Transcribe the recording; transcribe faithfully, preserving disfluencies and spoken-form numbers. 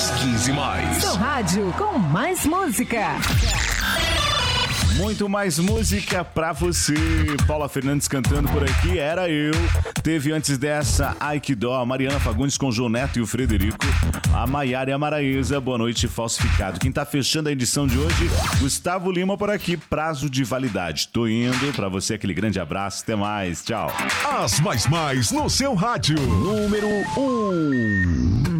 das quinze mais. Seu rádio com mais música. Muito mais música pra você. Paula Fernandes cantando por aqui, Era Eu. Teve antes dessa, Ai Que Dó, a Mariana Fagundes com o João Neto e o Frederico. A Maiara e a Maraísa, Boa Noite Falsificado. Quem tá fechando a edição de hoje, Gustavo Lima por aqui, prazo de validade. Tô indo, pra você aquele grande abraço, até mais, tchau. As mais mais no seu rádio. Número um.